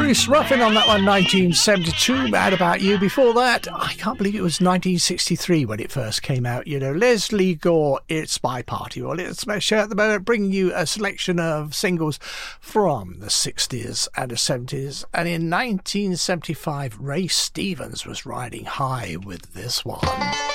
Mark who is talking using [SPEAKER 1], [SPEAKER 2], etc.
[SPEAKER 1] Bruce Ruffin on that one, 1972, Mad About You. Before that, I can't believe it was 1963 when it first came out. You know, Leslie Gore, It's My Party. Well, it's my show at the moment, bringing you a selection of singles from the 60s and the 70s. And in 1975, Ray Stevens was riding high with this one.